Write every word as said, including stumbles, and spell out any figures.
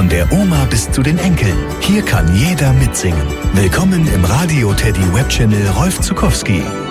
Von der Oma bis zu den Enkeln. Hier kann jeder mitsingen. Willkommen im Radio Teddy Webchannel Rolf Zuckowski.